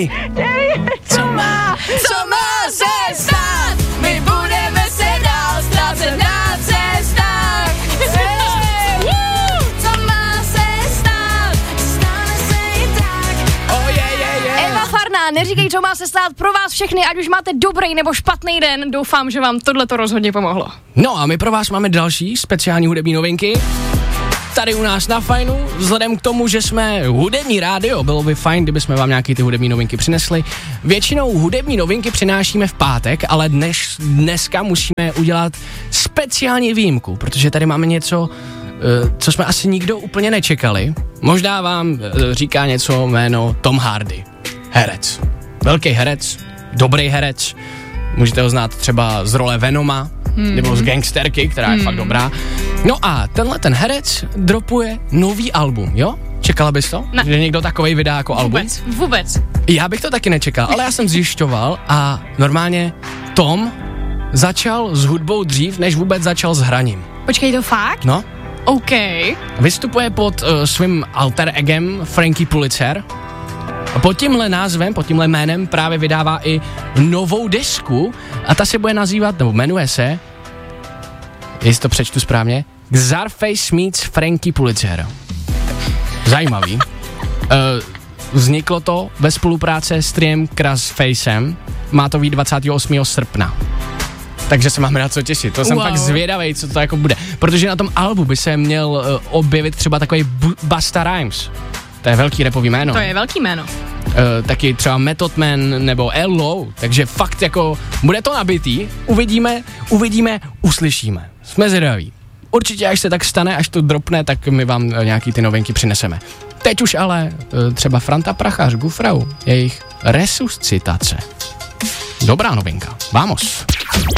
Neví. Co má se stát? My budeme se dál ztrácet na cestách. Co má se stát? Stane se i tak. Eva Farná, neříkej, co má se stát, pro vás všechny, ať už máte dobrý nebo špatný den, doufám, že vám tohleto rozhodně pomohlo. No a my pro vás máme další speciální hudební novinky. Tady u nás na Fajnu, vzhledem k tomu, že jsme hudební rádio, bylo by fajn, kdybychom vám nějaký ty hudební novinky přinesli. Většinou hudební novinky přinášíme v pátek, ale dneska musíme udělat speciální výjimku, protože tady máme něco, co jsme asi nikdo úplně nečekali. Možná vám říká něco jméno Tom Hardy. Herec. Velký herec, dobrý herec. Můžete ho znát třeba z role Venoma, nebo z Gangsterky, která je fakt dobrá. No a tenhle herec dropuje nový album, jo? Čekala bys to? Ne. Že někdo takovej vydá jako album? Vůbec. Já bych to taky nečekal, ale já jsem zjišťoval a normálně Tom začal s hudbou dřív, než vůbec začal s hraním. Počkej, to fakt? No. OK. Vystupuje pod svým alter egem Frankie Pulitzer. A pod tímhle názvem, pod tímhle jménem právě vydává i novou desku a ta se bude nazývat, nebo jmenuje se, jestli to přečtu správně, Czarface meets Frankie Pulitzer. Zajímavý. Vzniklo to ve spolupráci s Triem Krassfacem, má to být 28. srpna. Takže se máme na co těšit. To jsem fakt zvědavej, co to jako bude. Protože na tom albu by se měl objevit třeba takový Busta Rhymes. To je velký rapový jméno. To je velký jméno. Taky třeba Method Man nebo L.O. Takže fakt jako bude to nabitý. Uvidíme, uslyšíme. Jsme zvědaví. Určitě, až se tak stane, až to dropne, tak my vám nějaký ty novinky přineseme. Teď už ale třeba Franta Prachař, Gufrau, jejich resuscitace. Dobrá novinka. Vamos.